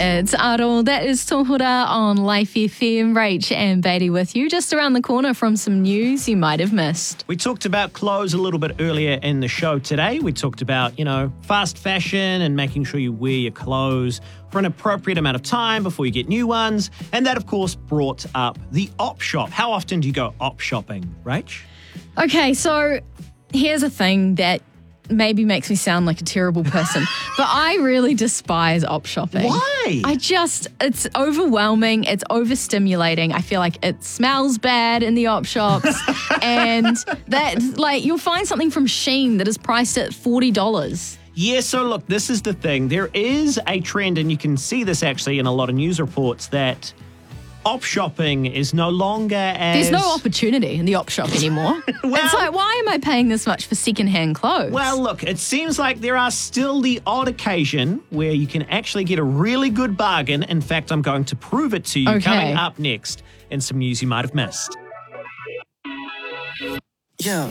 It's Aro, that is Tohura on Life FM. Rach and Beatty with you, just around the corner from some news you might have missed. We talked about clothes a little bit earlier in the show today. We talked about, fast fashion and making sure you wear your clothes for an appropriate amount of time before you get new ones. And that, of course, brought up the op shop. How often do you go op shopping, Rach? Okay, so here's a thing that maybe makes me sound like a terrible person, but I really despise op shopping. Why? It's overwhelming. It's overstimulating. I feel like it smells bad in the op shops. And that, you'll find something from Shein that is priced at $40. Yeah, so look, this is the thing. There is a trend, and you can see this actually in a lot of news reports, that op shopping is no longer as... There's no opportunity in the op shop anymore. It's like, why am I paying this much for secondhand clothes? Well, look, it seems like there are still the odd occasion where you can actually get a really good bargain. In fact, I'm going to prove it to you coming up next in some news you might have missed. Yeah.